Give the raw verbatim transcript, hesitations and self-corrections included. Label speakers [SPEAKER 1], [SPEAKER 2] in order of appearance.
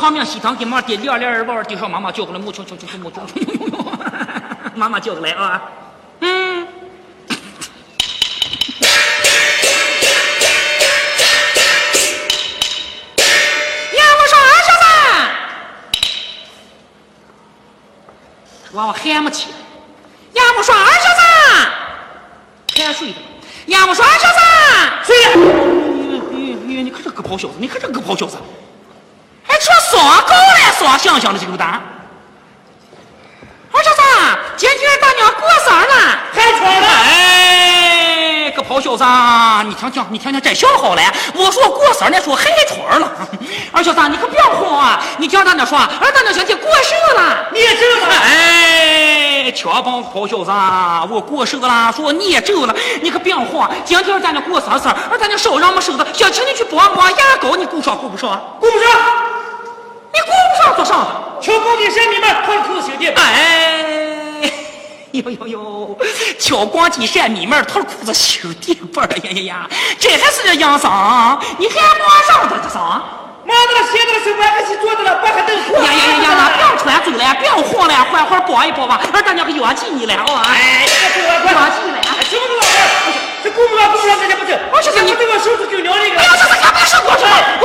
[SPEAKER 1] 长命西汤给妈爹两两二碗，地上妈妈叫过来，母亲亲亲亲母亲，妈妈叫过来啊，嗯。娃娃喊不起来，杨木说二小子，还睡的。杨木说二小子，睡了。你看这个跑小子，你看这个跑小子，还吃耍狗来耍想想的这个蛋。二小子，今天大娘过生日了，还穿了。哎，个跑小子，你听听，你听听，这小好了。我说过生日，你说还穿了。二小子，你可不要慌啊！你听大娘说，二大娘今天过生日了，你也知道了。哎，瞧帮跑小子，我过生日了，说你也知道了，你可不要慌。今天二大娘过生日，二大娘手上没收的，想请你去帮帮牙膏，你顾上顾不上？
[SPEAKER 2] 顾不上。
[SPEAKER 1] 你顾不上做啥子？
[SPEAKER 2] 瞧光景山里面脱裤子兄弟。
[SPEAKER 1] 哎，呦呦呦，瞧光景山里面脱裤子兄弟不是呀呀呀，这还是这样桑？你还马上的这桑？
[SPEAKER 2] 妈的了，现在的手板还起坐着了，把还等
[SPEAKER 1] 呀呀呀呀！那不要穿嘴了，不要慌了，缓缓抱一抱吧。二大娘可冤气你了啊！
[SPEAKER 2] 哎，这个
[SPEAKER 1] 冤气了。
[SPEAKER 2] 什么都老这顾不上顾不上，这家不是？
[SPEAKER 1] 我是你
[SPEAKER 2] 这个手指就撩那个。
[SPEAKER 1] 哎呀，这是干嘛？是我说。